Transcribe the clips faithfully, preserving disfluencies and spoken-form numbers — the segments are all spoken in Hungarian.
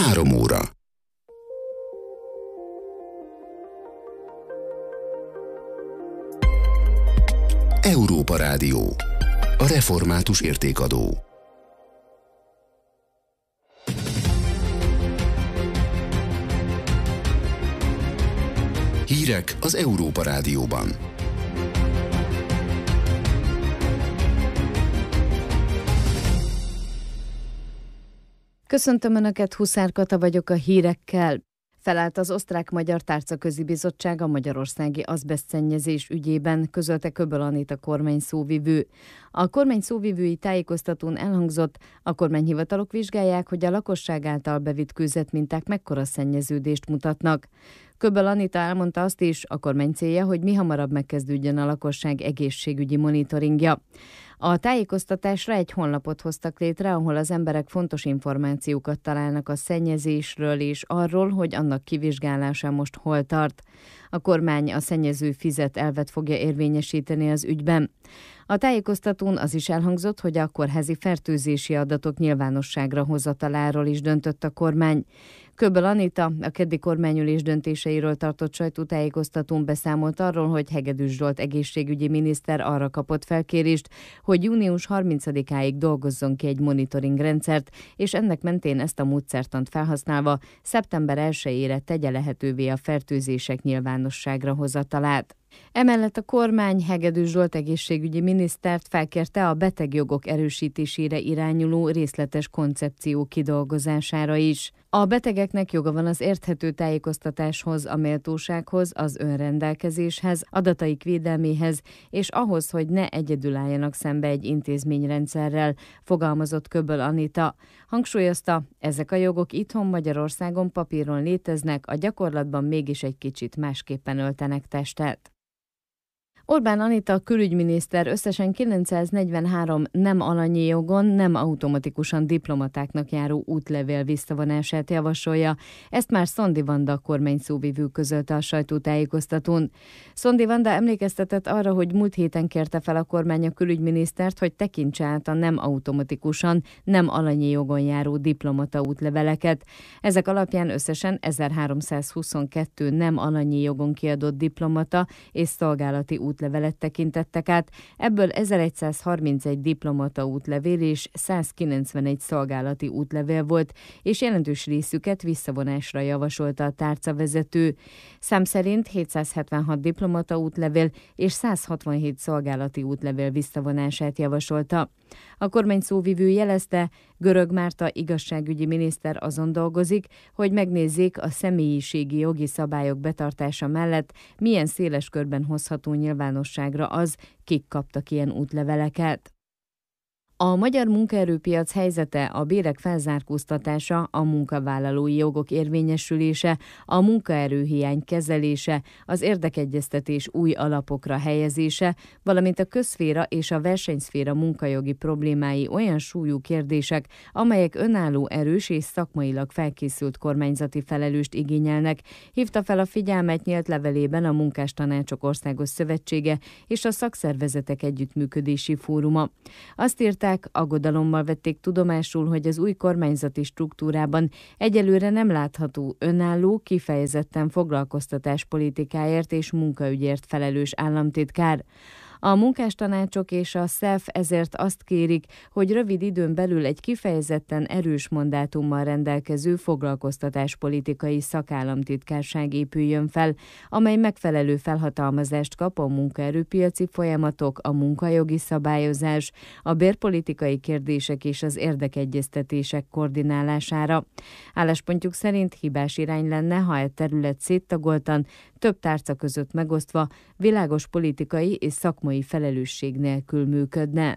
Három óra. Európa Rádió. A református értékadó. Hírek az Európa Rádióban. Köszöntöm Önöket, Huszár Kata vagyok a hírekkel. Felállt az Osztrák-Magyar Tárcaközi Bizottság a magyarországi azbesztszennyezés ügyében, közölte Köböl Anita kormány szóvivő. A kormány szóvivői tájékoztatón elhangzott, a kormányhivatalok vizsgálják, hogy a lakosság által bevitt kőzetminták mekkora szennyeződést mutatnak. Köböl Anita elmondta azt is, a kormány célja, hogy mihamarabb megkezdődjön a lakosság egészségügyi monitoringja. A tájékoztatásra egy honlapot hoztak létre, ahol az emberek fontos információkat találnak a szennyezésről és arról, hogy annak kivizsgálása most hol tart. A kormány a szennyező fizet elvet fogja érvényesíteni az ügyben. A tájékoztatón az is elhangzott, hogy a kórházi fertőzési adatok nyilvánosságra hozataláról is döntött a kormány. Köböl Anita a keddi kormányülés döntéseiről tartott sajtótájékoztatón beszámolt arról, hogy Hegedűs Zsolt egészségügyi miniszter arra kapott felkérést, hogy június harmincadikáig dolgozzon ki egy monitoring rendszert, és ennek mentén ezt a módszertant felhasználva szeptember elsejére tegye lehetővé a fertőzések nyilvánosságra hozatalát. Emellett a kormány Hegedűs Zsolt egészségügyi minisztert felkérte a betegjogok erősítésére irányuló részletes koncepció kidolgozására is. A betegeknek joga van az érthető tájékoztatáshoz, a méltósághoz, az önrendelkezéshez, adataik védelméhez, és ahhoz, hogy ne egyedül álljanak szembe egy intézményrendszerrel, fogalmazott Köböl Anita. Hangsúlyozta, ezek a jogok itthon Magyarországon papíron léteznek, a gyakorlatban mégis egy kicsit másképpen öltenek testet. Orbán Anita külügyminiszter összesen kilencszáznegyvenhárom nem alanyi jogon, nem automatikusan diplomatáknak járó útlevél visszavonását javasolja. Ezt már Szondi Vanda kormányszóvivő közölte a sajtótájékoztatón. Szondi Vanda emlékeztetett arra, hogy múlt héten kérte fel a kormány a külügyminisztert, hogy tekintse át a nem automatikusan, nem alanyi jogon járó diplomata útleveleket. Ezek alapján összesen ezerháromszázhuszonkettő nem alanyi jogon kiadott diplomata és szolgálati útlevelet tekintettek át, ebből ezeregyszázharmincegy diplomata útlevél és százkilencvenegy szolgálati útlevél volt, és jelentős részüket visszavonásra javasolta a tárcavezető. Szám szerint hétszázhetvenhat diplomata útlevél és százhatvanhét szolgálati útlevél visszavonását javasolta. A kormány szóvivő jelezte, Görög Márta igazságügyi miniszter azon dolgozik, hogy megnézzék a személyiségi jogi szabályok betartása mellett, milyen széles körben hozható nyilvánosságra az, kik kaptak ilyen útleveleket. A magyar munkaerőpiac helyzete, a bérek felzárkóztatása, a munkavállalói jogok érvényesülése, a munkaerőhiány kezelése, az érdekegyeztetés új alapokra helyezése, valamint a közszféra és a versenyszféra munkajogi problémái olyan súlyú kérdések, amelyek önálló, erős és szakmailag felkészült kormányzati felelőst igényelnek, hívta fel a figyelmet nyílt levelében a Munkástanácsok Országos Szövetsége és a Szakszervezetek Együttműködési Fóruma. Azt írták, aggodalommal vették tudomásul, hogy az új kormányzati struktúrában egyelőre nem látható önálló, kifejezetten foglalkoztatáspolitikáért és munkaügyért felelős államtitkár. A munkástanácsok és a SZEF ezért azt kérik, hogy rövid időn belül egy kifejezetten erős mandátummal rendelkező foglalkoztatáspolitikai szakállamtitkárság épüljön fel, amely megfelelő felhatalmazást kap a munkaerőpiaci folyamatok, a munkajogi szabályozás, a bérpolitikai kérdések és az érdekegyeztetések koordinálására. Álláspontjuk szerint hibás irány lenne, ha egy terület széttagoltan, több tárca között megosztva, világos politikai és szakmai felelősség nélkül működne.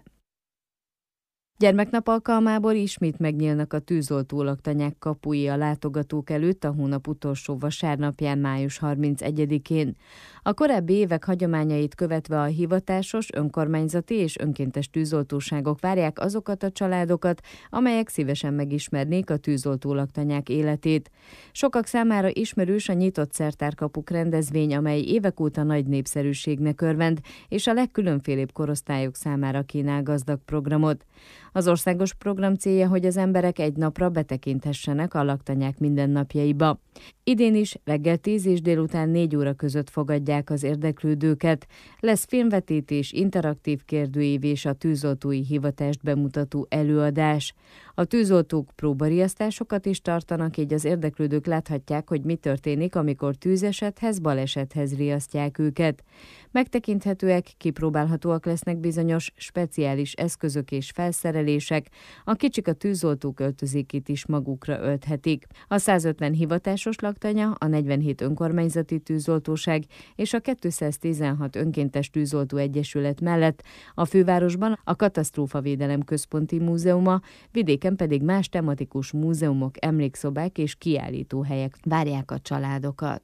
Gyermeknap alkalmából ismét megnyílnak a tűzoltó laktanyák kapui a látogatók előtt a hónap utolsó vasárnapján, május harmincegyedikén. A korábbi évek hagyományait követve a hivatásos, önkormányzati és önkéntes tűzoltóságok várják azokat a családokat, amelyek szívesen megismernék a tűzoltó laktanyák életét. Sokak számára ismerős a nyitott szertárkapuk rendezvény, amely évek óta nagy népszerűségnek örvend, és a legkülönfélébb korosztályok számára kínál gazdag programot. Az országos program célja, hogy az emberek egy napra betekinthessenek a laktanyák mindennapjaiba. Idén is reggel tíz és délután négy óra között fogadják az érdeklődőket. Lesz filmvetítés, interaktív kérdőív és a tűzoltói hivatást bemutató előadás. A tűzoltók próbariasztásokat is tartanak, így az érdeklődők láthatják, hogy mi történik, amikor tűzesethez, balesethez riasztják őket. Megtekinthetőek, kipróbálhatóak lesznek bizonyos speciális eszközök és felszerelések, a kicsik a tűzoltók öltözékét is magukra ölthetik. A százötven hivatásos laktanya, a negyvenhét önkormányzati tűzoltóság és a kétszáztizenhat önkéntes tűzoltó egyesület mellett a fővárosban a Katasztrófavédelem Központi Múzeuma, vidéken pedig más tematikus múzeumok, emlékszobák és kiállítóhelyek várják a családokat.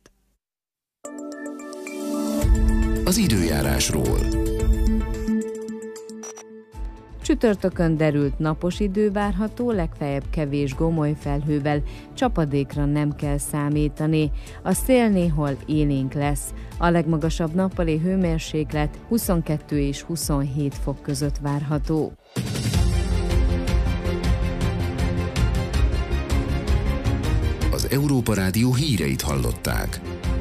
Az időjárásról. Csütörtökön derült napos idő várható, legfeljebb kevés gomoly felhővel, csapadékra nem kell számítani. A szél néhol élénk lesz. A legmagasabb nappali hőmérséklet huszonkettő és huszonhét fok között várható. Az Európa Rádió híreit hallották.